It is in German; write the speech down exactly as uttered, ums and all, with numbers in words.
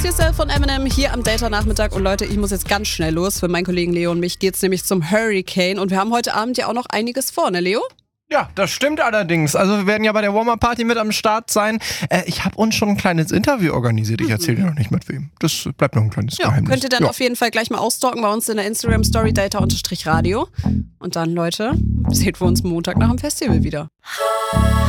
Yourself von Eminem hier am Data-Nachmittag. Und Leute, ich muss jetzt ganz schnell los. Für meinen Kollegen Leo und mich geht's nämlich zum Hurricane. Und wir haben heute Abend ja auch noch einiges vor, ne Leo? Ja, das stimmt allerdings. Also wir werden ja bei der Warm-Up-Party mit am Start sein. Äh, ich habe uns schon ein kleines Interview organisiert. Ich erzähle dir noch nicht mit wem. Das bleibt noch ein kleines ja, Geheimnis. Könnt ihr dann ja. auf jeden Fall gleich mal ausstalken bei uns in der Instagram-Story data-radio. Und dann, Leute, sehen wir uns Montag nach dem Festival wieder.